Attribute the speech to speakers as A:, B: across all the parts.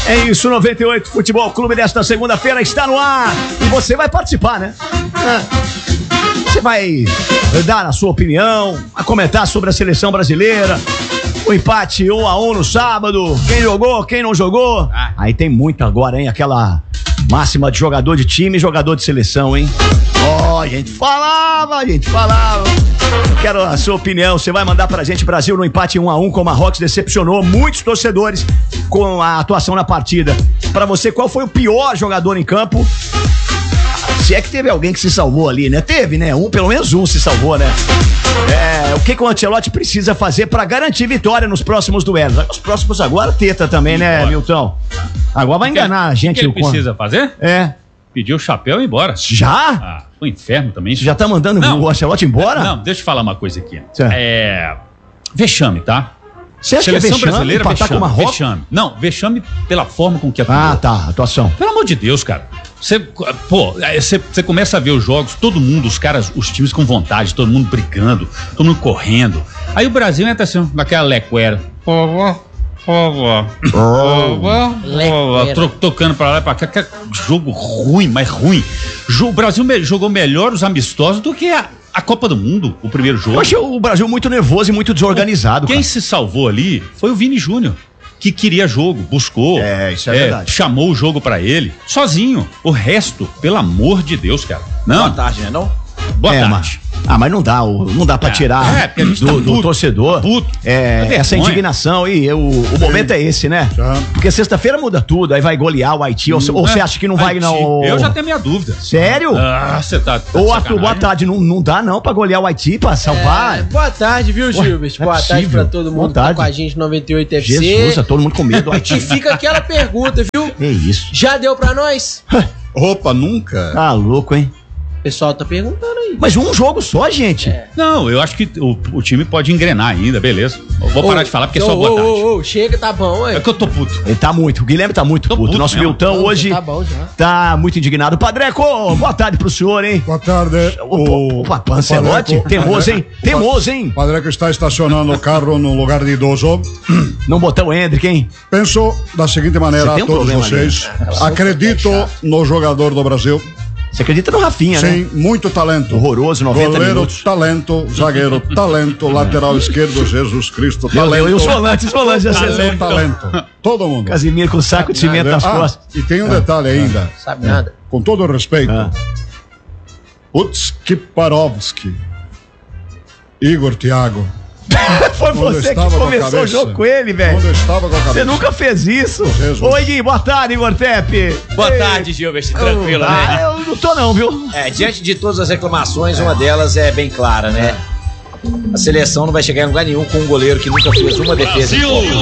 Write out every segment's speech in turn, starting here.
A: É isso, 98 Futebol Clube desta segunda-feira está no ar. E você vai participar, né? Você vai dar a sua opinião, vai comentar sobre a seleção brasileira, o empate 1-1 no sábado, quem jogou, quem não jogou. Aí tem muito agora, hein? Aquela máxima de jogador de time e jogador de seleção, hein? A gente falava. Eu quero a sua opinião. Você vai mandar pra gente: Brasil no empate 1-1 com o Marrocos decepcionou muitos torcedores com a atuação na partida. Pra você, qual foi o pior jogador em campo? Se é que teve alguém que se salvou ali, né? Teve, né? Pelo menos um se salvou, né? O que o Ancelotti precisa fazer pra garantir vitória nos próximos duelos? Os próximos agora, teta também, né, Milton? Agora vai enganar a gente.
B: O que ele precisa fazer? Pedir o chapéu e ir embora.
A: Já?
B: O inferno também.
A: Você já tá mandando o Ancelotti embora?
B: Não, deixa eu falar uma coisa aqui. Vexame, tá?
A: Você acha
B: seleção
A: que é
B: brasileira
A: empatar com o Marrocos?
B: Vexame. Não, vexame pela forma com que atuou.
A: Atuação.
B: Pelo amor de Deus, cara. Você começa a ver os jogos, todo mundo, os times com vontade, todo mundo brigando, todo mundo correndo. Aí o Brasil entra assim, naquela lequera. Tocando pra lá e pra cá. Que jogo ruim, mas ruim. O Brasil jogou melhor os amistosos do que a Copa do Mundo, o primeiro jogo.
A: Eu achei o Brasil muito nervoso e muito desorganizado.
B: Quem se salvou ali foi o Vini Júnior, que queria jogo, buscou.
A: Isso é verdade.
B: Chamou o jogo pra ele, sozinho. O resto, pelo amor de Deus, cara. Não.
C: Boa tarde, né, não?
B: Boa tarde.
A: Mas não dá pra tirar do torcedor essa indignação. E o momento é esse, né? Porque sexta-feira muda tudo, aí vai golear o Haiti. Ou você acha que não vai, não?
B: Eu já tenho minha dúvida.
A: Sério?
B: Você tá
A: boa tarde, não dá não pra golear o Haiti, pra salvar?
D: Boa tarde, viu, Gilbert? Boa tarde pra todo mundo que tá com a gente, 98 FC.
A: Jesus, todo mundo com medo do Haiti.
D: E fica aquela pergunta, viu?
A: É isso.
D: Já deu pra nós?
E: Opa, nunca.
A: Tá louco, hein?
D: O pessoal tá perguntando aí.
A: Mas um jogo só, gente.
B: Não, eu acho que o time pode engrenar ainda, beleza. Eu vou parar de falar porque é só boa tarde.
D: Chega, tá bom,
B: É que eu tô puto.
A: Ele tá muito, o Guilherme tá muito puto. Nosso Milton hoje tá muito indignado. Padreco, boa tarde pro senhor, hein?
E: Boa tarde.
A: O Ancelotti, teimoso, hein?
E: O Padreco está estacionando o carro no lugar de idoso.
A: Não botou o Hendrick, hein?
E: Penso da seguinte maneira a todos vocês. Acredito no jogador do Brasil.
A: Você acredita no Rafinha, né?
E: Sim, muito talento.
A: Horroroso, 90
E: goleiro,
A: minutos.
E: Talento, zagueiro, talento, lateral esquerdo, Jesus Cristo, talento.
A: E os volantes
E: talento. Todo mundo.
A: Casimiro com saco de cimento nas costas.
E: E tem um detalhe ainda.
D: Sabe nada.
E: Com todo o respeito. Utskiparovski, Igor Thiago.
A: Foi você que começou o jogo com ele, velho.
E: Quando eu estava com a cabeça.
A: Você nunca fez isso.
E: Jesus.
A: Oi, Gui, boa tarde, Igor Tepe.
C: Boa tarde, Gilbert, tranquilo, né?
A: Eu não tô não, viu?
C: Diante de todas as reclamações, uma delas é bem clara, né? A seleção não vai chegar em lugar nenhum com um goleiro que nunca fez uma defesa.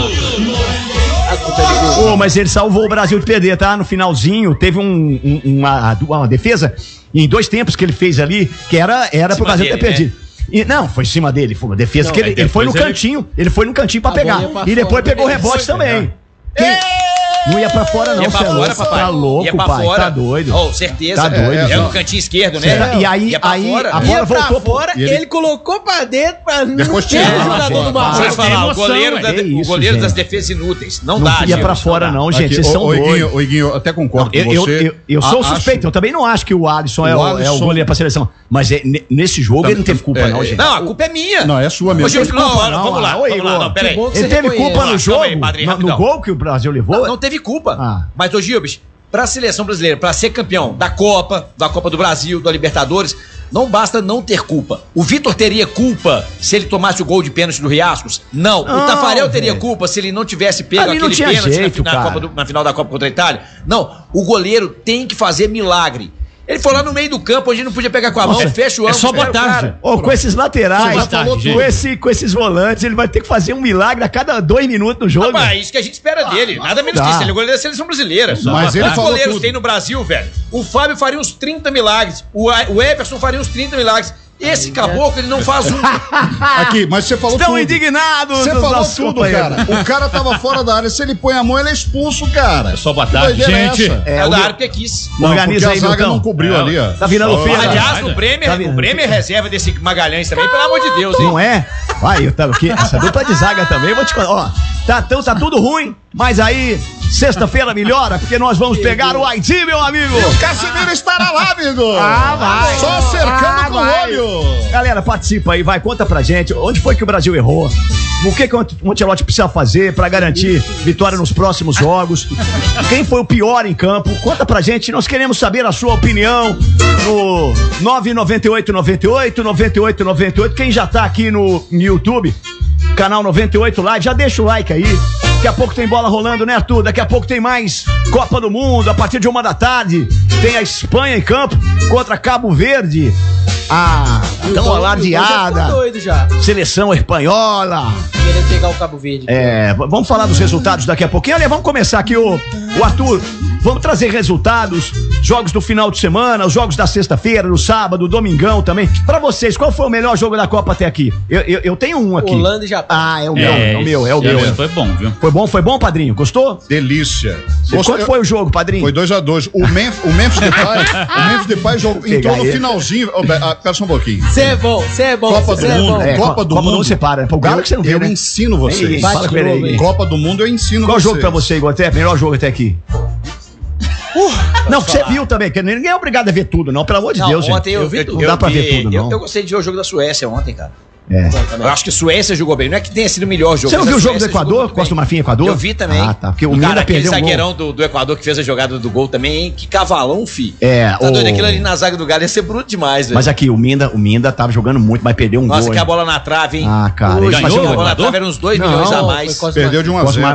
A: Mas ele salvou o Brasil de perder, tá? No finalzinho, teve uma defesa em 2 tempos que ele fez ali, que era pro Brasil ter perdido. Não, foi em cima dele, foi uma defesa que ele foi no cantinho, pra pegar. E depois pegou o rebote também. Não ia pra fora, não,
C: ia pra fora, papai.
A: Tá louco,
C: ia pra
A: pai,
C: fora.
A: Tá doido.
C: Certeza.
A: Tá doido.
C: É no cantinho esquerdo, né?
A: E aí a bola voltou
D: fora, ele colocou pra dentro pra não ter o jogador do
C: Marrocos. O goleiro das defesas inúteis. Não dá,
A: ia pra fora, não, gente. Vocês são doidos.
E: Iguinho, até concordo com você.
A: Eu sou suspeito. Eu também não acho que o Alisson é o goleiro pra seleção. Mas nesse jogo ele não teve culpa, não, gente.
C: Não, a culpa é minha.
E: Não, é sua mesmo.
C: Vamos lá. Peraí.
A: Ele teve culpa no jogo? No gol que o Brasil levou?
C: Não teve culpa. Mas, ô Gilbert, pra seleção brasileira, pra ser campeão da Copa do Brasil, da Libertadores, não basta não ter culpa. O Vitor teria culpa se ele tomasse o gol de pênalti do Riascos? Não. O Tafarel teria culpa se ele não tivesse pego aquele pênalti na final da Copa contra a Itália? Não. O goleiro tem que fazer milagre. Ele foi lá no meio do campo, onde não podia pegar com a mão, fecha o ângulo.
B: É só boa tarde.
A: Com esses laterais, com esses volantes, ele vai ter que fazer um milagre a cada 2 minutos no jogo.
C: É isso que a gente espera dele. Nada menos que isso. Ele é o goleiro da seleção brasileira.
E: Mas ele falou
C: goleiros tem no Brasil, velho? O Fábio faria uns 30 milagres. O Everson faria uns 30 milagres. Esse caboclo, ele não faz um.
E: Aqui, mas você falou
A: Estão
E: tudo.
A: indignados.
E: Você falou tudo, cara. O cara tava fora da área. Se ele põe a mão, ele é expulso, cara.
B: É só boa tarde, gente.
C: É o da área porque quis.
A: Organiza aí,
E: a zaga não cobriu ali, ó.
A: Tá virando feio.
C: Aliás, o Bremer reserva desse Magalhães também, pelo amor de Deus, hein?
A: Não é? Vai, essa dupla de zaga também, vou te contar. Ó, tá tudo ruim, mas aí Sexta-feira melhora, porque nós vamos pegar o Haiti, meu amigo.
E: O Casimiro estará lá, amigo.
A: Vai.
E: Só cercando com o olho.
A: Galera, participa aí, vai, conta pra gente. Onde foi que o Brasil errou? O que o Ancelotti precisa fazer pra garantir vitória nos próximos jogos? Quem foi o pior em campo? Conta pra gente, nós queremos saber a sua opinião no 99898. Quem já tá aqui no YouTube, canal 98 Live, já deixa o like aí. Daqui a pouco tem bola rolando, né, Arthur? Daqui a pouco tem mais Copa do Mundo, a partir de 1h da tarde. Tem a Espanha em campo contra Cabo Verde. Tão alardeada.
D: Doido já.
A: Seleção espanhola.
D: Querendo pegar o Cabo Verde.
A: Vamos falar dos resultados daqui a pouquinho. Olha, vamos começar aqui, o Arthur. Vamos trazer resultados, jogos do final de semana, os jogos da sexta-feira, no sábado, domingão também. Pra vocês, qual foi o melhor jogo da Copa até aqui? Eu tenho um aqui.
D: Holanda e Japão.
A: É o meu. Foi bom, padrinho? Gostou?
E: Delícia.
A: Quanto foi o jogo, padrinho?
E: Foi 2-2. O Memphis Depay entrou no finalzinho. Pera só um pouquinho.
D: Você é bom.
E: Copa do Mundo. Copa do Mundo
A: você para. O Galo que você não viu,
E: Eu ensino vocês.
A: Fala com ele aí.
E: Copa do Mundo eu ensino
A: Qual
E: vocês.
A: jogo pra você, Igor? Melhor jogo até aqui? Não, que você viu também, que ninguém é obrigado a ver tudo, não, pelo amor de Deus,
C: ontem
A: gente.
C: eu vi tudo.
A: Não dá pra ver tudo, não.
C: Eu gostei de ver o jogo da Suécia ontem, cara.
A: Eu
C: acho que a Suécia jogou bem. Não é que tenha sido o melhor jogo.
A: Você não viu o jogo do Equador? Costa do Marfim, Equador?
C: Eu vi também.
A: Tá. Porque o Minda
C: aquele
A: perdeu um
C: zagueirão do Equador que fez a jogada do gol também, hein? Que cavalão, fi. Tá doido? Aquilo ali na zaga do Galo ia ser bruto demais, velho.
A: Mas aqui, o Minda tava jogando muito, mas perdeu um gol.
C: Nossa, que a bola na trave, hein?
A: Cara.
C: Ele ganhou, a bola na trave era uns 2 milhões a mais.
E: Perdeu de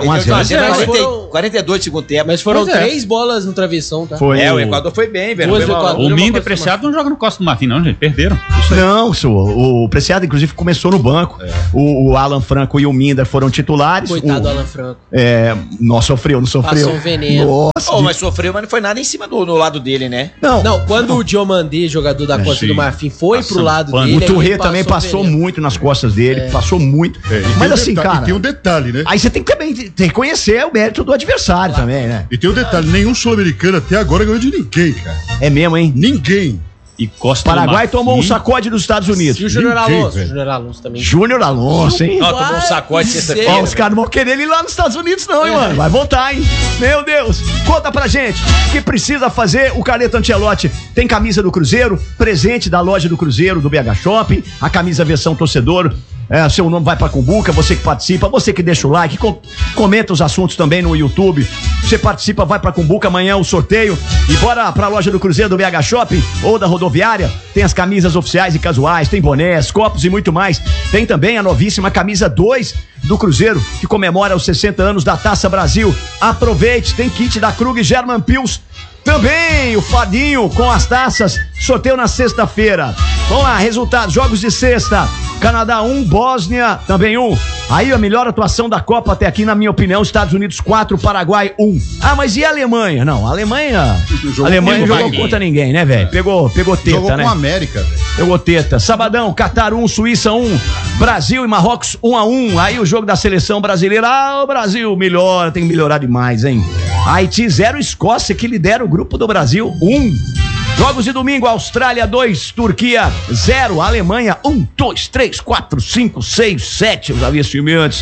E: 1-0.
C: 42 de segundo tempo.
D: Mas foram 3 bolas no travessão, tá?
A: O
C: Equador foi bem, velho.
B: O Minda e o Preciado não jogam no Costa do Marfim, não, gente. Perderam.
A: Não, o Preciado, inclusive, começou no banco. O Alan Franco e o Minda foram titulares.
D: Coitado do Alan Franco.
A: Não sofreu.
D: Passou um veneno.
A: Nossa.
C: Mas sofreu, mas não foi nada em cima do lado dele, né?
D: Não, quando o Diomandé, jogador da Costa do Marfim, foi pro lado dele.
A: O Touré também passou muito nas costas dele. Passou muito. Mas assim, cara.
E: E tem um detalhe, né?
A: Aí você tem que também reconhecer o mérito do adversário também, né?
E: E tem um detalhe: nenhum sul-americano até agora ganhou de ninguém, cara.
A: É mesmo, hein?
E: Ninguém.
B: E Costa
A: Paraguai tomou um sacode dos Estados Unidos.
D: E o Júnior Alonso. Júnior Alonso também.
A: Júnior Alonso, hein?
C: Tomou um sacode sexta-feira.
A: Os caras não vão querer ele lá nos Estados Unidos, não, hein, mano? Vai voltar, hein? Meu Deus. Conta pra gente o que precisa fazer o Carleto Ancelotti. Tem camisa do Cruzeiro, presente da loja do Cruzeiro, do BH Shopping, a camisa versão torcedor. Seu nome vai pra Cumbuca, você que participa, você que deixa o like, comenta os assuntos também no YouTube. Você participa, vai pra Cumbuca, amanhã o sorteio. E bora pra loja do Cruzeiro, do BH Shopping ou da rodoviária. Tem as camisas oficiais e casuais, tem bonés, copos e muito mais. Tem também a novíssima camisa 2 do Cruzeiro, que comemora os 60 anos da Taça Brasil. Aproveite, tem kit da Krug German Pils. Também o fadinho com as taças, sorteio na sexta-feira. Vamos lá, resultados, jogos de sexta. Canadá 1, Bósnia também 1. Aí a melhor atuação da Copa até aqui, na minha opinião, Estados Unidos 4, Paraguai 1. Mas e a Alemanha? Não, a Alemanha não jogou contra ninguém, né, velho? Pegou teta,
E: jogou
A: né?
E: com a América, velho.
A: Pegou teta. Sabadão, Catar 1, Suíça 1, Brasil e Marrocos 1-1. Aí o jogo da seleção brasileira, o Brasil melhora, tem que melhorar demais, hein? Haiti 0, Escócia, que lidera o grupo do Brasil 1. Jogos de domingo, Austrália 2, Turquia 0, Alemanha 1, 2, 3, 4, 5, 6, 7. Eu já vi esse filme antes.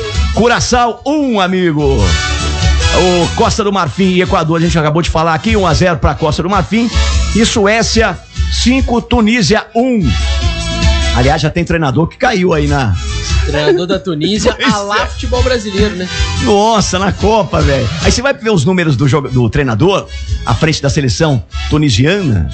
A: Curaçao 1, amigo. O Costa do Marfim e Equador, a gente acabou de falar aqui, 1-0 para Costa do Marfim. E Suécia 5, Tunísia 1. Aliás, já tem treinador que caiu aí na...
D: Treinador da Tunísia, alá futebol brasileiro, né?
A: Nossa, na Copa, velho. Aí você vai ver os números do treinador à frente da seleção tunisiana.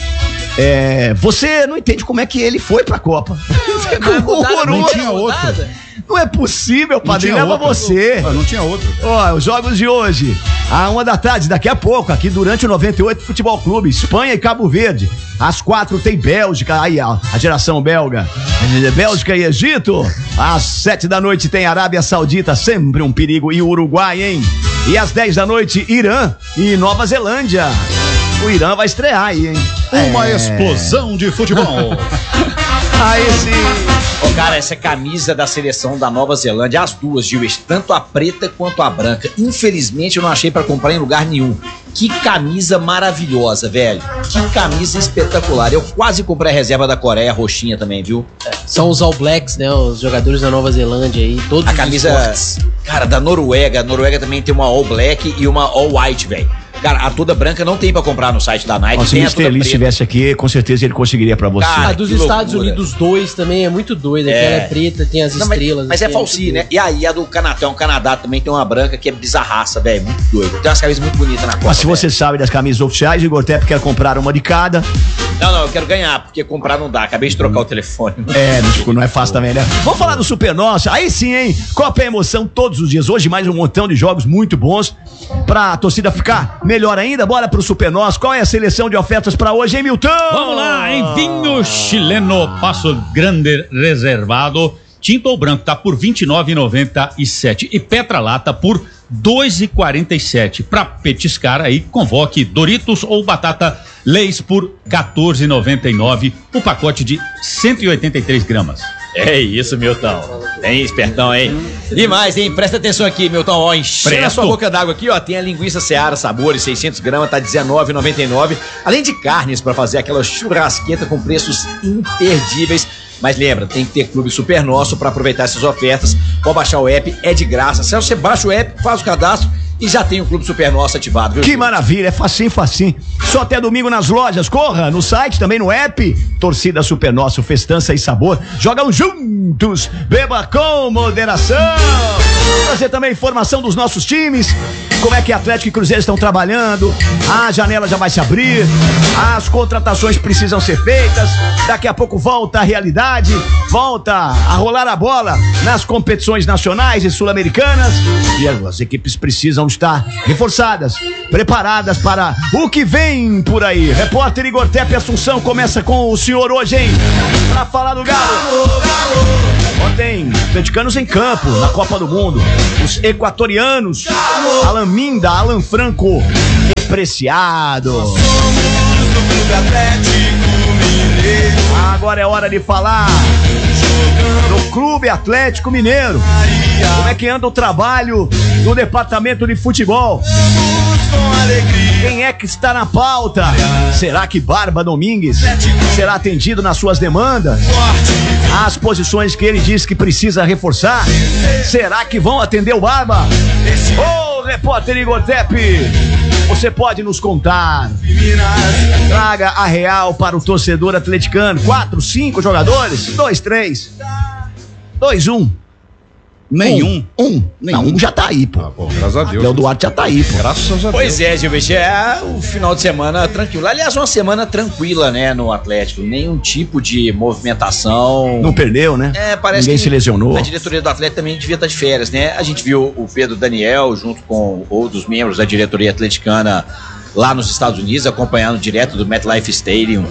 A: Você não entende como é que ele foi pra Copa.
E: Não tinha outro.
A: Não é possível, padrinho. Leva você.
E: Não tinha outro.
A: Ó, os jogos de hoje. À 1 da tarde, daqui a pouco, aqui durante o 98 Futebol Clube, Espanha e Cabo Verde. Às 4 tem Bélgica, aí a geração belga. Bélgica e Egito. Às 7 da noite tem Arábia Saudita, sempre um perigo, e Uruguai, hein? E às 10 da noite, Irã e Nova Zelândia. O Irã vai estrear aí, hein?
E: Uma explosão de futebol.
A: Aí sim.
C: Ô, cara, essa camisa da seleção da Nova Zelândia, as duas, Gilbert, tanto a preta quanto a branca, infelizmente eu não achei pra comprar em lugar nenhum. Que camisa maravilhosa, velho. Que camisa espetacular. Eu quase comprei a reserva da Coreia, roxinha também, viu?
D: São os All Blacks, né? Os jogadores da Nova Zelândia aí, todos
C: a camisa, cara, da Noruega. A Noruega também tem uma All Black e uma All White, velho. Cara, a toda branca não tem pra comprar no site da Nike.
A: Se o Mr. Lee estivesse aqui, com certeza ele conseguiria pra você.
D: Cara, a dos Estados Unidos 2 também é muito doida. Aquela é preta, tem as estrelas.
C: Mas é falsi, né? E aí a do Canadá também tem uma branca que é bizarraça, velho. Muito doida. Tem umas camisas muito bonitas na Copa.
A: Mas se você sabe das camisas oficiais, Igor Tepe quer comprar uma de cada.
C: Não, eu quero ganhar, porque comprar não dá. Acabei de trocar o telefone.
A: Não é fácil também, né? Vamos falar do Super Nossa. Aí sim, hein? Copa é emoção todos os dias. Hoje mais um montão de jogos muito bons pra torcida ficar melhor ainda. Bora pro Super Nossa. Qual é a seleção de ofertas pra hoje, hein, Milton?
B: Vamos lá, em vinho chileno Passo Grande reservado, tinto ou branco, tá por R$ 29,97 e Petra Lata por R$ 2,47. Pra petiscar aí, convoque Doritos ou batata Lay's por R$ 14,99, o pacote de 183 gramas.
C: É isso, Milton. Tem espertão, hein? Demais, hein? Presta atenção aqui, Milton. Ó, enchendo a sua boca d'água aqui, ó. Tem a linguiça Seara Sabores, 600 gramas, tá R$19,99. Além de carnes pra fazer aquela churrasqueta com preços imperdíveis. Mas lembra, tem que ter Clube Super Nosso pra aproveitar essas ofertas. Pode baixar o app, é de graça. Se você baixa o app, faz o cadastro e já tem o Clube Super Nosso ativado, viu?
A: Que maravilha, é facinho. Só até domingo nas lojas, corra, no site, também no app. Torcida Super Nosso, festança e sabor. Jogam juntos, beba com moderação. Trazer também informação dos nossos times, como é que Atlético e Cruzeiro estão trabalhando. A janela já vai se abrir, as contratações precisam ser feitas. Daqui a pouco volta a realidade, volta a rolar a bola nas competições nacionais e sul-americanas. E as equipes precisam estar reforçadas, preparadas para o que vem por aí. Repórter Igor Tepe Assunção começa com o senhor hoje, hein? Pra falar do Galo. Ontem, atleticanos em campo, na Copa do Mundo. Os equatorianos, Alan Minda, Alan Franco, depreciado. Agora é hora de falar do Clube Atlético Mineiro. Como é que anda o trabalho do departamento de futebol? Quem é que está na pauta? Será que Barba Domingues será atendido nas suas demandas? As posições que ele diz que precisa reforçar, será que vão atender o Barba? Ô, repórter Igor Tepe, você pode nos contar. Traga a real para o torcedor atleticano. 4, 5 jogadores? 2, 3, 2, 1.
E: Nenhum.
A: Nenhum já tá aí, pô.
E: Graças a Deus.
A: Léo Duarte já tá aí, pô.
E: Graças a Deus.
C: Pois é, Gilberto, é o final de semana tranquilo. Aliás, uma semana tranquila, né, no Atlético. Nenhum tipo de movimentação.
A: Não perdeu, né?
C: Parece
A: ninguém
C: que
A: se lesionou.
C: A diretoria do Atlético também devia estar de férias, né? A gente viu o Pedro Daniel junto com outros membros da diretoria atleticana lá nos Estados Unidos, acompanhando direto do MetLife Stadium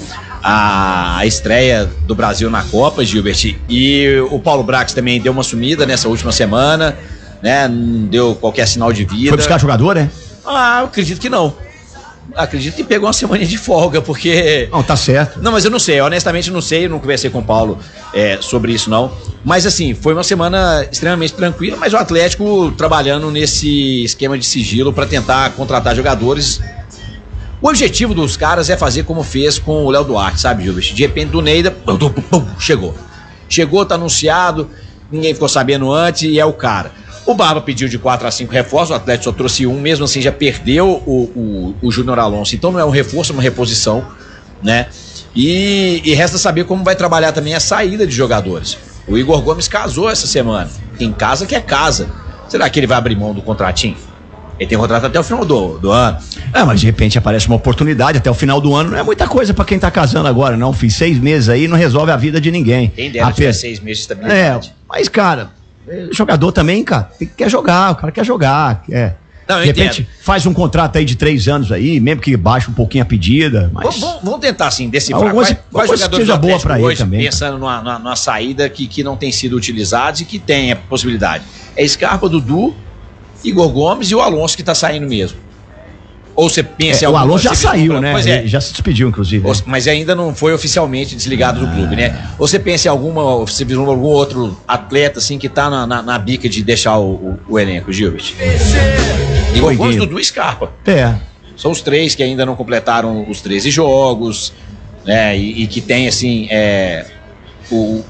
C: a estreia do Brasil na Copa, Gilbert. E o Paulo Brax também deu uma sumida nessa última semana, né? Não deu qualquer sinal de vida.
A: Foi buscar jogador, né?
C: Eu acredito que não. Acredito que pegou uma semana de folga, porque...
A: Não, tá certo.
C: Não, mas eu não sei, honestamente não sei, eu não conversei com o Paulo sobre isso não. Mas assim, foi uma semana extremamente tranquila, mas o Atlético trabalhando nesse esquema de sigilo para tentar contratar jogadores. O objetivo dos caras é fazer como fez com o Léo Duarte, sabe, Gilberto? De repente do Neida, chegou. Chegou, tá anunciado, ninguém ficou sabendo antes e é o cara. O Barba pediu de 4 a 5 reforços, o Atlético só trouxe um, mesmo assim já perdeu o Júnior Alonso. Então não é um reforço, é uma reposição, né? E resta saber como vai trabalhar também a saída de jogadores. O Igor Gomes casou essa semana. Tem casa que é casa. Será que ele vai abrir mão do contratinho? Ele tem contrato até o final do ano.
A: Mas de repente aparece uma oportunidade até o final do ano. Não é muita coisa pra quem tá casando agora, não. Fiz 6 meses aí, não resolve a vida de ninguém.
C: Quem dera tiver 6 meses também.
A: Mas, cara, jogador também, cara, quer jogar, o cara quer jogar.
C: Não,
A: de repente faz um contrato aí de 3 anos aí, mesmo que baixe um pouquinho a pedida. Mas...
C: Vamos tentar, assim, decifrar.
A: Quais jogadores seja boa pra ele também.
C: Pensando numa saída que não tem sido utilizada e que tem a possibilidade. É Scarpa, Dudu, Igor Gomes e o Alonso que tá saindo mesmo. Ou você pensa em
A: o
C: alguma...
A: Alonso já saiu, né?
C: Pois é.
A: Ele já se despediu, inclusive.
C: Mas ainda não foi oficialmente desligado do clube, né? Ou você pensa em você vislumbra algum outro atleta, assim, que tá na bica de deixar o elenco, Gilbert? Igual o Dudu e Scarpa. São os 3 que ainda não completaram os 13 jogos, né? E que tem, assim, o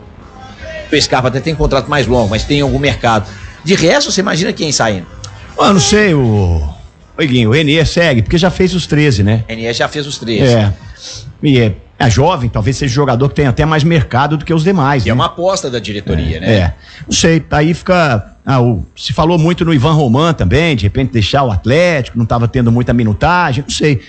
C: Scarpa até tem contrato mais longo, mas tem algum mercado. De resto, você imagina quem saindo?
A: Eu não sei, o Renier segue, porque já fez os 13, né?
C: Renier já fez os 13.
A: E é jovem, talvez seja um jogador que tem até mais mercado do que os demais.
C: E é uma aposta da diretoria, né?
A: Não sei, aí fica... se falou muito no Ivan Roman também, de repente deixar o Atlético, não estava tendo muita minutagem, não sei.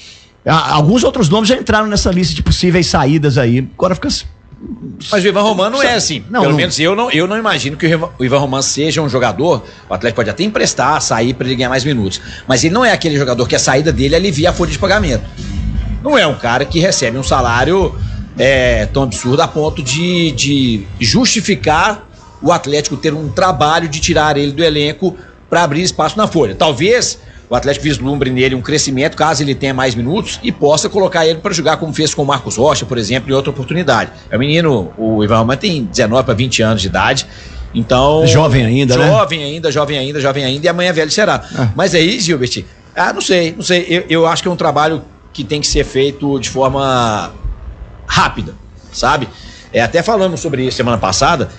A: Alguns outros nomes já entraram nessa lista de possíveis saídas aí. Agora fica...
C: Mas o Ivan Roman não é assim. Pelo menos eu não imagino que o Ivan Roman seja um jogador. O Atlético pode até emprestar, sair para ele ganhar mais minutos. Mas ele não é aquele jogador que a saída dele alivia a folha de pagamento. Não é um cara que recebe um salário tão absurdo a ponto de justificar o Atlético ter um trabalho de tirar ele do elenco para abrir espaço na folha. Talvez o Atlético vislumbre nele um crescimento, caso ele tenha mais minutos, e possa colocar ele para jogar como fez com o Marcos Rocha, por exemplo, em outra oportunidade. É um menino, o Ivan Roman tem 19 para 20 anos de idade, então...
A: Jovem ainda, né?
C: Jovem ainda, e amanhã velho será. Mas aí, Gilbert, não sei. Eu acho que é um trabalho que tem que ser feito de forma rápida, sabe? Até falamos sobre isso semana passada.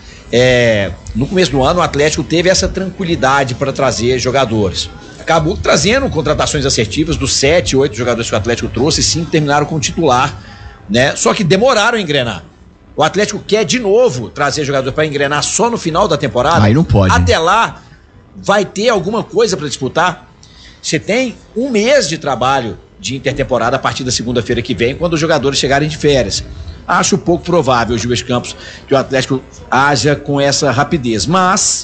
C: No começo do ano, o Atlético teve essa tranquilidade para trazer jogadores. Acabou trazendo contratações assertivas dos 7, 8 jogadores que o Atlético trouxe, 5 terminaram com titular, né? Só que demoraram a engrenar. O Atlético quer de novo trazer jogador para engrenar só no final da temporada.
A: Aí não pode.
C: Até lá, vai ter alguma coisa para disputar? Você tem um mês de trabalho de intertemporada a partir da segunda-feira que vem, quando os jogadores chegarem de férias. Acho pouco provável, Gilberto Campos, que o Atlético haja com essa rapidez, mas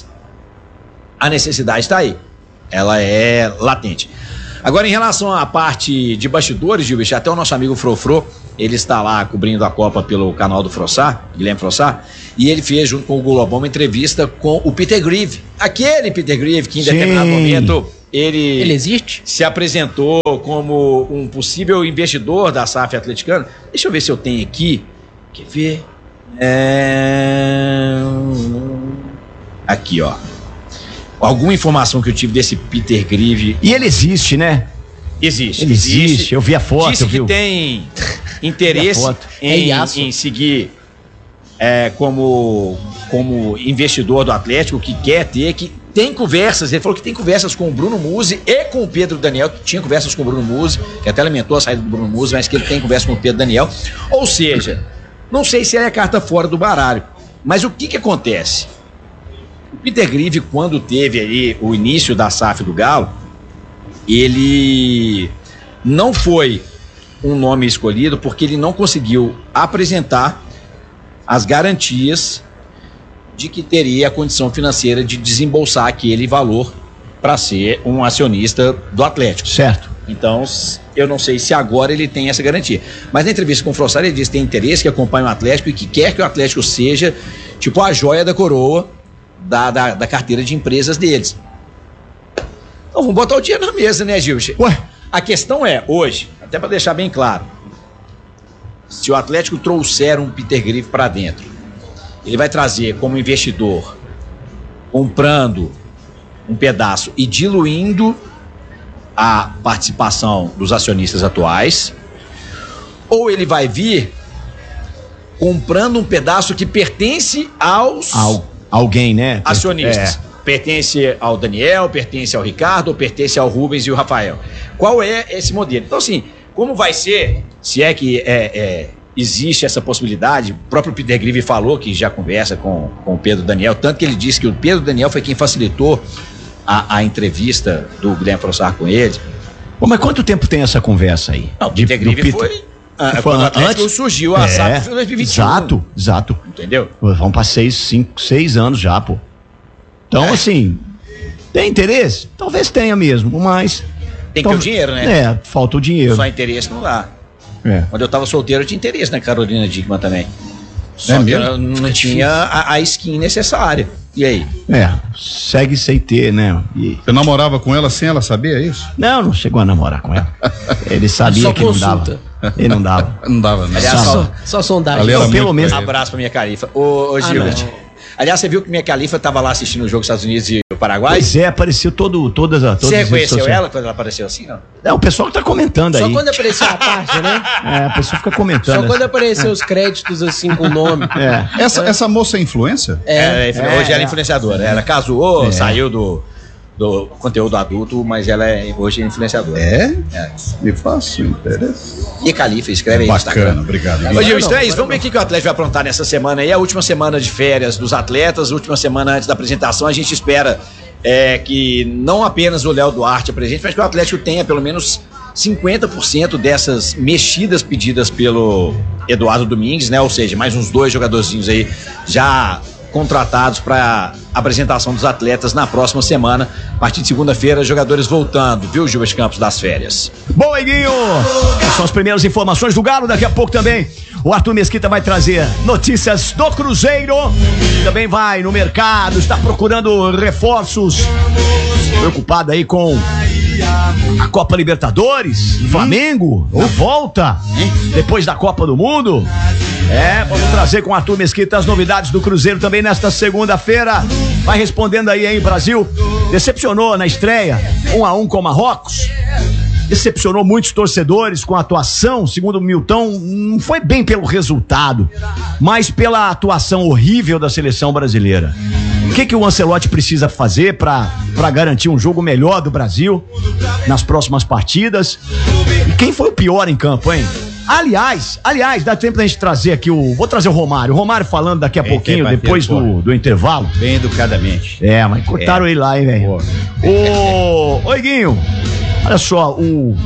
C: a necessidade está aí. Ela é latente. Agora, em relação à parte de bastidores, Gilberto, até o nosso amigo Frofro, ele está lá cobrindo a Copa pelo canal do Frossá, Guilherme Frossá, e ele fez, junto com o Globão, uma entrevista com o Peter Grieve. Aquele Peter Grieve que em determinado momento ele existe? Se apresentou como um possível investidor da SAF atleticana. Deixa eu ver se eu tenho aqui. Quer ver? Aqui, ó. Alguma informação que eu tive desse Peter Grieve.
A: E ele existe, né?
C: Existe.
A: Eu vi a foto.
C: Disse que tem interesse em seguir como investidor do Atlético, que quer ter, que tem conversas. Ele falou que tem conversas com o Bruno Musi e com o Pedro Daniel. Tinha conversas com o Bruno Musi, que até lamentou a saída do Bruno Musi, mas que ele tem conversa com o Pedro Daniel. Ou seja, não sei se é carta fora do baralho, mas o que acontece? O Peter Grieve, quando teve ali o início da SAF do Galo, ele não foi um nome escolhido porque ele não conseguiu apresentar as garantias de que teria a condição financeira de desembolsar aquele valor para ser um acionista do Atlético.
A: Certo.
C: Então, eu não sei se agora ele tem essa garantia. Mas na entrevista com o Frossá, ele disse que tem interesse, que acompanha o Atlético e que quer que o Atlético seja tipo a joia da coroa da carteira de empresas deles. Então vamos botar o dinheiro na mesa, né, Gilson? A questão é, hoje, até para deixar bem claro, se o Atlético trouxer um Peter Grieve para dentro, ele vai trazer como investidor, comprando um pedaço e diluindo a participação dos acionistas atuais, ou ele vai vir comprando um pedaço que pertence aos
A: alguém, né?
C: Acionistas. Pertence ao Daniel, pertence ao Ricardo, ou pertence ao Rubens e o Rafael. Qual é esse modelo? Então, assim, como vai ser, se é que existe essa possibilidade, o próprio Peter Grieve falou que já conversa com o Pedro Daniel, tanto que ele disse que o Pedro Daniel foi quem facilitou a entrevista do Guilherme Frossá com ele.
A: Bom, mas quanto tempo tem essa conversa aí?
C: Não, o Peter Grieve foi quando o Atlético surgiu a SAF em 2021.
A: Exato.
C: Entendeu?
A: Vamos para 6 anos já, pô. Então, assim, tem interesse? Talvez tenha mesmo, mas...
C: Tem que ter o dinheiro, né?
A: Falta o dinheiro.
C: Só interesse não dá. Quando eu tava solteiro, eu tinha interesse na Carolina Dickmann também. Só que não tinha a skin necessária. E aí?
A: Segue sem ter, né?
E: Você namorava com ela sem ela saber, é isso?
A: Não chegou a namorar com ela. Ele sabia que não dava. Ele não dava.
E: Não dava, né?
C: Aliás,
D: só sondagem.
A: Pelo menos.
C: Abraço pra minha califa. Ô Gilbert. Aliás, você viu que minha califa tava lá assistindo o jogo dos Estados Unidos e o Paraguai?
A: Pois apareceu todas as.
C: Você reconheceu ela quando ela apareceu assim, não?
A: Não, o pessoal que tá comentando aí.
D: Só quando apareceu a parte, né?
A: A pessoa fica comentando.
D: Só quando apareceu os créditos assim com o nome.
E: Essa moça é influencer?
C: Hoje ela é influenciadora. Ela casou, saiu do conteúdo adulto, mas ela hoje é influenciadora.
E: Me faço interessante.
C: E Califa, escreve aí no Instagram.
E: Bacana, obrigado.
C: Ô Gil, então é isso, vamos ver o que o Atlético vai aprontar nessa semana aí, a última semana de férias dos atletas, última semana antes da apresentação, a gente espera que não apenas o Léo Duarte apresente, mas que o Atlético tenha pelo menos 50% dessas mexidas pedidas pelo Eduardo Domingues, né? Ou seja, mais uns 2 jogadorzinhos aí já contratados para apresentação dos atletas na próxima semana. A partir de segunda-feira, jogadores voltando, viu, Gilberto Campos, das férias.
A: Bom, Eguinho, essas são as primeiras informações do Galo. Daqui a pouco também o Arthur Mesquita vai trazer notícias do Cruzeiro. Também vai no mercado, está procurando reforços. Preocupado aí com a Copa Libertadores, Flamengo, ou volta depois da Copa do Mundo. Vamos trazer com o Arthur Mesquita as novidades do Cruzeiro também nesta segunda-feira. Vai respondendo aí, hein, Brasil. Decepcionou na estreia, 1-1 com o Marrocos. Decepcionou muitos torcedores com a atuação. Segundo o Milton, não foi bem pelo resultado, mas pela atuação horrível da seleção brasileira. O que o Ancelotti precisa fazer para garantir um jogo melhor do Brasil nas próximas partidas? E quem foi o pior em campo, hein? Aliás, dá tempo da gente trazer aqui vou trazer o Romário. O Romário falando daqui a pouquinho, depois do intervalo.
B: Bem educadamente.
A: Mas cortaram ele lá, hein, velho? Ô, Iguinho, olha só, o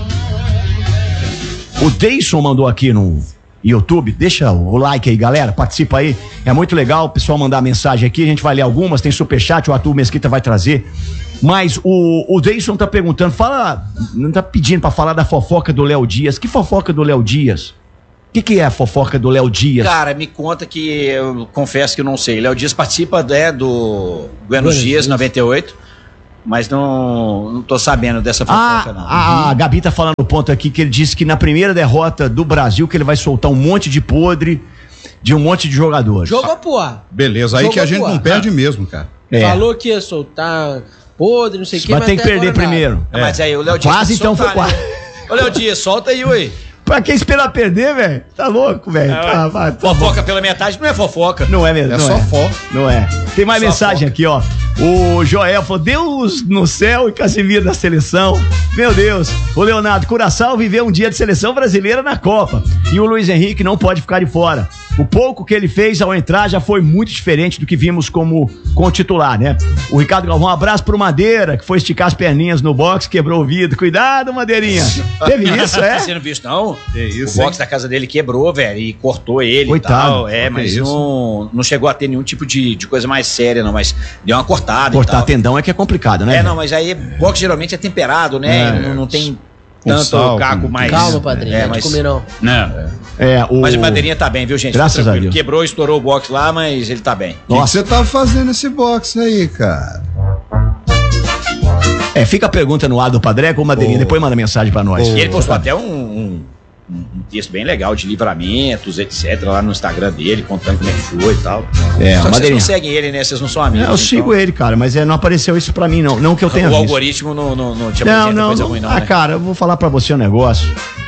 A: Deison mandou aqui no YouTube, deixa o like aí, galera, participa aí, é muito legal o pessoal mandar mensagem aqui, a gente vai ler algumas, tem superchat, o Arthur Mesquita vai trazer. Mas o Deison tá perguntando, não tá pedindo pra falar da fofoca do Léo Dias. Que fofoca do Léo Dias? O que é a fofoca do Léo Dias?
C: Cara, me conta que eu confesso que eu não sei. Léo Dias participa do Buenos Dias 98, mas não tô sabendo dessa fofoca, não.
A: A Gabi tá falando no ponto aqui que ele disse que na primeira derrota do Brasil que ele vai soltar um monte de podre de um monte de jogadores.
D: Jogou pro ar.
E: Beleza, aí que a gente não perde mesmo, cara.
D: Falou que ia soltar podre, não sei o que,
A: mas tem que perder primeiro.
C: Mas aí o Léo Dias
A: quase então foi quase.
C: Ô Léo Dias, solta aí, ué.
A: Pra quem esperar perder, velho? Tá louco, velho?
C: Fofoca pela metade não é fofoca.
A: Não é mesmo.
E: É só fofoca.
A: Não é. Tem mais mensagem aqui, ó. O Joel falou, Deus no céu e Casimiro da seleção. Meu Deus. O Leonardo, Curaçao viveu um dia de seleção brasileira na Copa. E o Luiz Henrique não pode ficar de fora. O pouco que ele fez ao entrar já foi muito diferente do que vimos com o titular, né? O Ricardo Galvão, um abraço pro Madeira, que foi esticar as perninhas no box, quebrou o vidro. Cuidado, Madeirinha. Teve isso,
C: Você não viu isso, não?
E: É isso,
C: o box da casa dele quebrou, velho, e cortou ele.
A: Coitado.
C: E tal. Mas não chegou a ter nenhum tipo de coisa mais séria, não. Mas deu uma cortada.
A: Cortar tendão é que é complicado, né?
C: Não, mas aí box geralmente é temperado, né? Não tem tanto caco mais.
D: Calma, padrinho, não comer não.
C: Mas o Madeirinha tá bem, viu, gente?
A: Graças a Deus.
C: Quebrou, estourou o box lá, mas ele tá bem.
E: O que você tá fazendo esse box aí, cara?
A: Fica a pergunta no ar do Padreco ou Madeirinha, depois manda mensagem pra nós.
C: E ele postou até um texto bem legal de livramentos, etc, lá no Instagram dele, contando como é que foi e tal. Só que vocês não seguem ele, né? Vocês não são amigos.
A: Eu sigo ele, cara, mas não apareceu isso pra mim, não. Não que eu tenha visto.
C: O algoritmo não te apresenta coisa ruim, não, né?
A: Cara, eu vou falar pra você um negócio.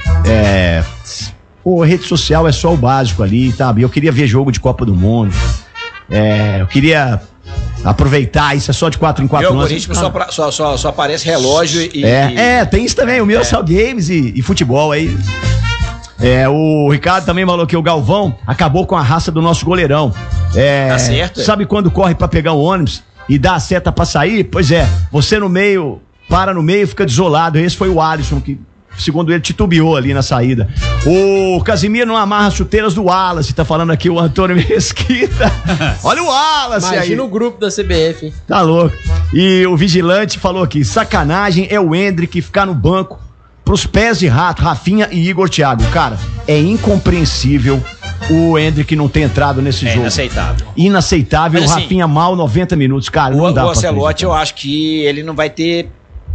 A: Rede social é só o básico ali, sabe? Eu queria ver jogo de Copa do Mundo. Eu queria aproveitar, isso é só de 4 em 4 anos.
C: O algoritmo só aparece relógio e...
A: tem isso também, o meu é só games e futebol aí. O Ricardo também falou que o Galvão acabou com a raça do nosso goleirão.
C: Tá certo.
A: Sabe quando corre pra pegar um ônibus e dá a seta pra sair? Pois você no meio, para no meio e fica desolado. Esse foi o Alisson que, segundo ele, titubeou ali na saída. O Casimiro não amarra as chuteiras do Wallace, tá falando aqui o Antônio Mesquita. Olha o Wallace aí.
D: Imagina o grupo da CBF, hein?
A: Tá louco. E o Vigilante falou aqui, sacanagem é o Hendrick ficar no banco pros pés de rato, Rafinha e Igor Thiago. Cara, é incompreensível o Endrick não ter entrado nesse jogo. Inaceitável. Mas, o Rafinha mal 90 minutos, cara. Não dá
C: o Ancelotti, eu acho que ele não vai ter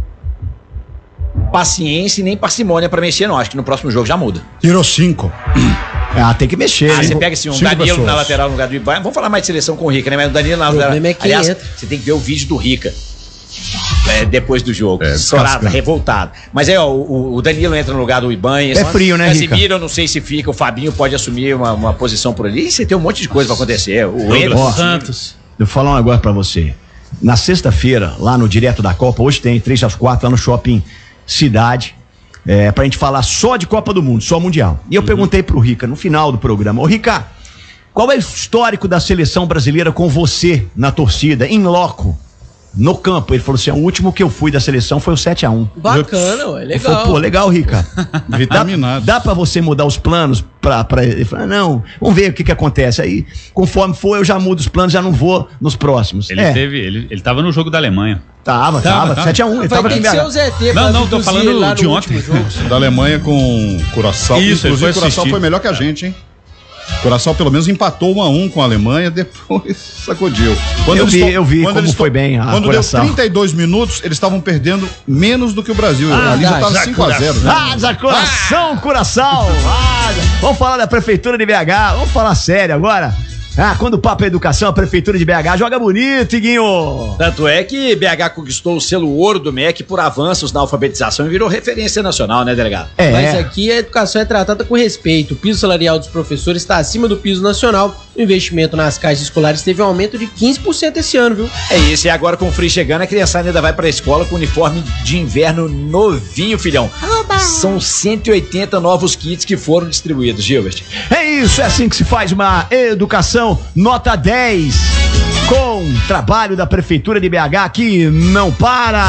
C: paciência e nem parcimônia pra mexer, não. Acho que no próximo jogo já muda.
E: Tirou 5.
A: Tem que mexer.
C: Você pega assim, um Danilo pessoas na lateral no lugar do Ibanha. Vamos falar mais de seleção com o Rica, né? Mas o Danilo na lateral. Aliás, você tem que ver o vídeo do Rica. Depois do jogo. Revoltado. Mas o Danilo entra no lugar do Ibanha.
A: É frio, né, Rica?
C: Casemiro, eu não sei se fica. O Fabinho pode assumir uma posição por ali. E você tem um monte de coisa pra acontecer. O
A: Santos. Eu vou falar um negócio pra você. Na sexta-feira, lá no Direto da Copa, hoje tem 3 às 4 lá no Shopping Cidade. Pra gente falar só de Copa do Mundo, só Mundial. E eu perguntei pro Rica no final do programa: ô Rica, qual é o histórico da seleção brasileira com você na torcida, em loco, no campo? Ele falou assim: o último que eu fui da seleção foi o 7-1.
D: Bacana, ué, legal.
A: Ele falou: pô, legal, Rica.
E: Vitaminado.
A: Dá pra você mudar os planos pra ele? Falou: não, vamos ver o que acontece. Aí, conforme for, eu já mudo os planos, já não vou nos próximos.
B: Ele tava no jogo da Alemanha.
A: Tava. 7-1. Ele tava aqui em
B: Não, tô falando de ontem.
E: Da Alemanha com Curaçao.
B: Isso,
E: inclusive, Curaçao foi melhor que a gente, hein? Curaçao pelo menos empatou 1-1 com a Alemanha, depois sacudiu.
A: Eu vi como foi bem a
E: Quando
A: Curaçao.
E: deu 32 minutos, eles estavam perdendo menos do que o Brasil. Ali já tava 5-0.
A: Né? Curaçao. Vamos falar da Prefeitura de BH. Vamos falar sério agora. Quando o papo é educação, a Prefeitura de BH joga bonito, Iguinho.
C: Tanto é que BH conquistou o selo ouro do MEC por avanços na alfabetização e virou referência nacional, né, delegado?
D: Mas aqui a educação é tratada com respeito. O piso salarial dos professores está acima do piso nacional. O investimento nas caixas escolares teve um aumento de 15% esse ano, viu?
C: É isso, e agora com o Free chegando, a criançada ainda vai pra escola com uniforme de inverno novinho, filhão. São 180 novos kits que foram distribuídos, Gilbert.
A: É isso, é assim que se faz uma educação nota 10 com trabalho da Prefeitura de BH que não para.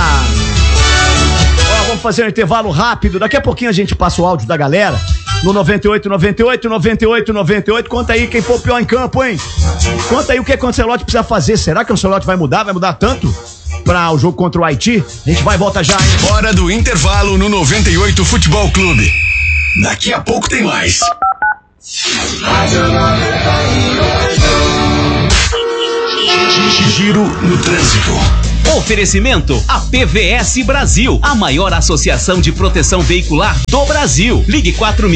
A: Vamos fazer um intervalo rápido, daqui a pouquinho a gente passa o áudio da galera no 98. Conta aí quem for o pior em campo, hein? Conta aí o que o Ancelotti precisa fazer. Será que o Ancelotti vai mudar tanto para o jogo contra o Haiti? A gente vai e volta já, hein?
F: Hora do intervalo no 98 Futebol Clube. Daqui a pouco tem mais. Giro no trânsito.
G: Oferecimento: a PVS Brasil, a maior associação de proteção veicular do Brasil. Ligue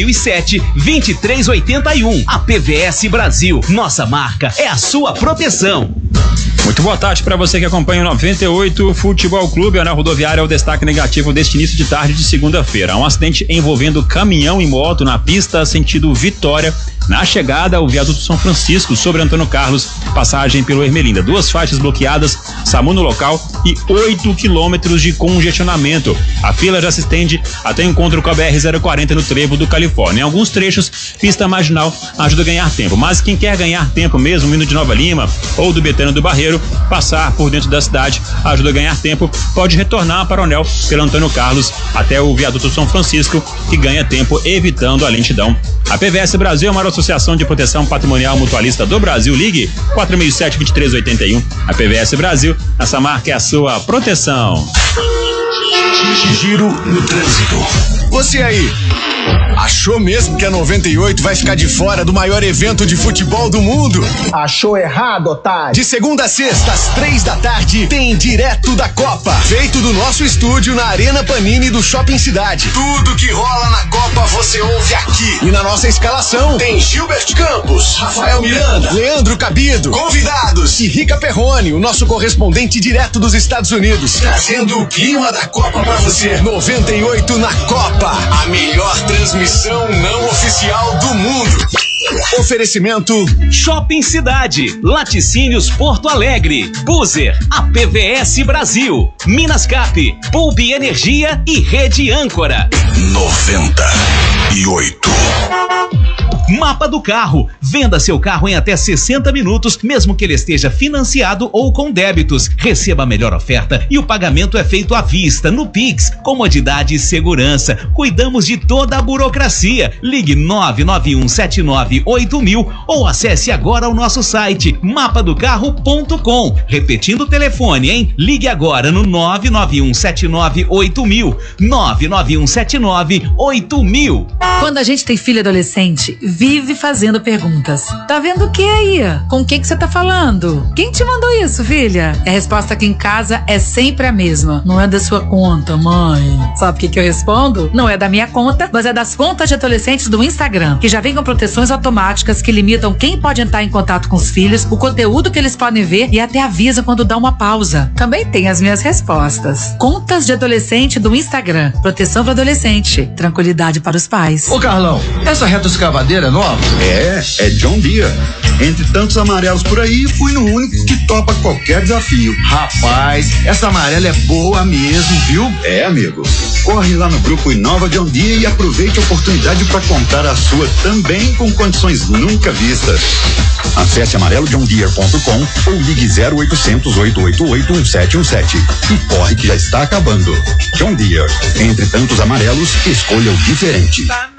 G: 4007-2381. A PVS Brasil, nossa marca é a sua proteção.
H: Muito boa tarde para você que acompanha o 98 Futebol Clube. A rodoviária é o destaque negativo deste início de tarde de segunda-feira. Um acidente envolvendo caminhão e moto na pista sentido Vitória, na chegada ao viaduto São Francisco, sobre Antônio Carlos, passagem pelo Ermelinda. 2 faixas bloqueadas, SAMU no local e 8 quilômetros de congestionamento. A fila já se estende até o encontro com a BR-040 no Trevo do Califórnia. Em alguns trechos, pista marginal ajuda a ganhar tempo, mas quem quer ganhar tempo mesmo, vindo de Nova Lima ou do Betânia do Barreiro, passar por dentro da cidade ajuda a ganhar tempo, pode retornar para o anel pelo Antônio Carlos até o viaduto São Francisco, que ganha tempo evitando a lentidão. A PVS Brasil é a maior associação de proteção patrimonial mutualista do Brasil. Ligue 4007-2381. A PVS Brasil, essa marca é a sua proteção.
F: Giro no trânsito. Você aí, achou mesmo que a 98 vai ficar de fora do maior evento de futebol do mundo?
I: Achou errado, otário.
F: De segunda a sexta, às 3h, tem Direto da Copa, feito do nosso estúdio na Arena Panini do Shopping Cidade. Tudo que rola na Copa você ouve aqui. E na nossa escalação tem Gilbert Campos, Rafael Miranda, Leandro Cabido, convidados e Rica Perrone, o nosso correspondente direto dos Estados Unidos, trazendo o clima da Copa pra você. 98 na Copa, a melhor transmissão não oficial do mundo. Oferecimento:
G: Shopping Cidade, Laticínios Porto Alegre, Buzer, a PVS Brasil, Minas Cap, Bulb Energia e Rede Âncora.
F: 98.
G: Mapa do Carro. Venda seu carro em até 60 minutos, mesmo que ele esteja financiado ou com débitos. Receba a melhor oferta e o pagamento é feito à vista, no Pix. Comodidade e segurança. Cuidamos de toda a burocracia. Ligue 991798000 ou acesse agora o nosso site mapadocarro.com. Repetindo o telefone, hein? Ligue agora no 991798000. 991798000.
J: Quando a gente tem filho adolescente, vive fazendo perguntas. Tá vendo o que aí? Com quem que você tá falando? Quem te mandou isso, filha? A resposta aqui em casa é sempre a mesma. Não é da sua conta, mãe. Sabe o que eu respondo? Não é da minha conta, mas é das contas de adolescentes do Instagram, que já vem com proteções automáticas que limitam quem pode entrar em contato com os filhos, o conteúdo que eles podem ver e até avisa quando dá uma pausa. Também tem as minhas respostas. Contas de adolescente do Instagram. Proteção para adolescente. Tranquilidade para os pais.
K: Ô Carlão, essa reta escavadeira é nova?
L: É John Deere. Entre tantos amarelos por aí, fui no único que topa qualquer desafio.
K: Rapaz, essa amarela é boa mesmo, viu?
L: É, amigo. Corre lá no grupo Inova John Deere e aproveite a oportunidade para comprar a sua também com condições nunca vistas. Acesse amarelojohndeere.com ou ligue 0800 888 1717. E corre que já está acabando. John Deere. Entre tantos amarelos, escolha o diferente.